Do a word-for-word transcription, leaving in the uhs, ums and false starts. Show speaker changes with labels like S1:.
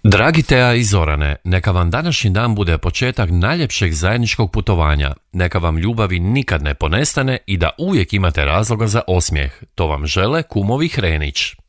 S1: Dragi Teja i Zorane, neka vam današnji dan bude početak najljepšeg zajedničkog putovanja. Neka vam ljubavi nikad ne ponestane i da uvijek imate razloga za osmijeh. To vam žele kumovi Hrenić.